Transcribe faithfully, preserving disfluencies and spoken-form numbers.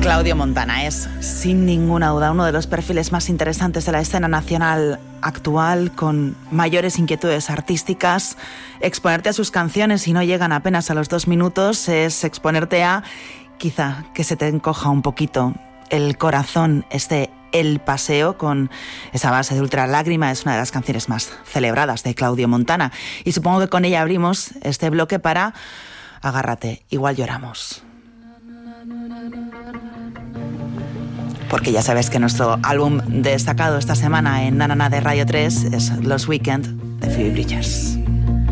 Claudio Montana es, sin ninguna duda, uno de los perfiles más interesantes de la escena nacional actual, con mayores inquietudes artísticas. Exponerte a sus canciones, si no llegan apenas a los dos minutos, es exponerte a, quizá, que se te encoja un poquito el corazón. Este El Paseo, con esa base de Ultra Lágrima, es una de las canciones más celebradas de Claudio Montana. Y supongo que con ella abrimos este bloque para Agárrate, igual lloramos. Porque ya sabes que nuestro álbum destacado esta semana en Nanana de Radio tres es Los Weekend de Phoebe Bridgers.